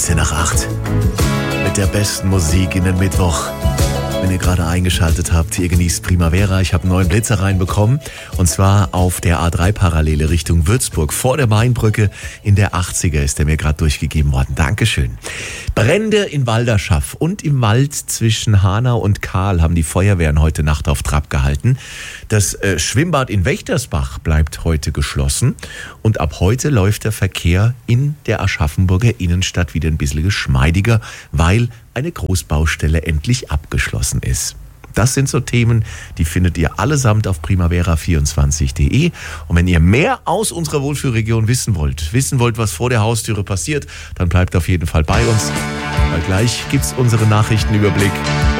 8:19 mit der besten Musik in den Mittwoch. Wenn ihr gerade eingeschaltet habt, ihr genießt Primavera. Ich habe einen neuen Blitzer reinbekommen. Und zwar auf der A3-Parallele Richtung Würzburg. Vor der Mainbrücke in der 80er ist der mir gerade durchgegeben worden. Dankeschön. Brände in Walderschaff und im Wald zwischen Hanau und Kahl haben die Feuerwehren heute Nacht auf Trab gehalten. Das Schwimmbad in Wächtersbach bleibt heute geschlossen. Und ab heute läuft der Verkehr in der Aschaffenburger Innenstadt wieder ein bisschen geschmeidiger, weil eine Großbaustelle endlich abgeschlossen ist. Das sind so Themen, die findet ihr allesamt auf primavera24.de. Und wenn ihr mehr aus unserer Wohlfühlregion wissen wollt, was vor der Haustüre passiert, dann bleibt auf jeden Fall bei uns. Weil gleich gibt's unseren Nachrichtenüberblick.